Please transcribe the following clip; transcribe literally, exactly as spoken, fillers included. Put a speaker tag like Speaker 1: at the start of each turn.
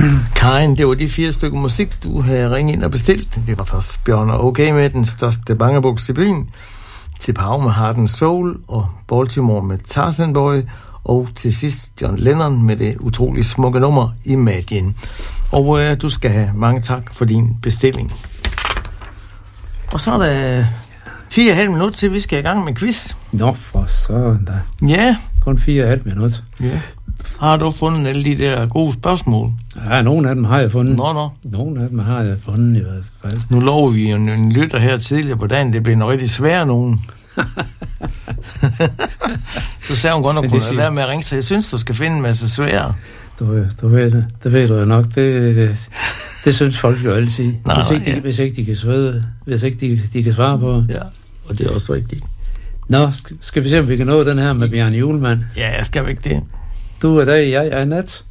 Speaker 1: Karin, det var de fire stykker musik, du havde ringet ind og bestilt. Det var først Bjørn og OK med den største bangebuks i byen, til Pau med Heart and Soul, og Baltimore med Tarzan Boy, og til sidst John Lennon med det utroligt smukke nummer Imagine. Og øh, du skal have mange tak for din bestilling. Og så er der fire og et halvt minut til, vi skal i gang med quiz.
Speaker 2: Nå, for sådan da.
Speaker 1: Ja.
Speaker 2: Kun fire og et halvt minut.
Speaker 1: Ja. Har du fundet alle de der gode spørgsmål?
Speaker 2: Ja, nogle af dem har jeg fundet.
Speaker 1: Nå, nå.
Speaker 2: Nogle af dem har jeg fundet i hvert fald.
Speaker 1: Nu lover vi jo en, en lytter her tidligere på dagen, det bliver en rigtig svær nogen. Så sagde hun godt nok, kunne være med at ringe, så jeg synes, du skal finde en masse svære.
Speaker 2: Du, du ved det, det ved du jo nok. Det, det, det synes folk jo altid.
Speaker 1: Nej,
Speaker 2: hvis, ikke de,
Speaker 1: ja.
Speaker 2: hvis ikke de kan svede, hvis ikke de, de kan svare på.
Speaker 1: Ja, og det er også rigtigt.
Speaker 2: Nå, skal vi se, om vi kan nå den her med Bjarne Hjulmand?
Speaker 1: Ja, jeg skal ikke det.
Speaker 2: Du er dag, jeg er nat.